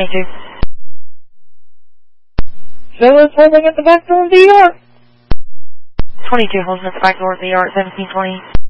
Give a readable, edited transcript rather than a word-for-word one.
22. Sailor's holding at the back door of the yard. 22 holding at the back door of the yard, 1720.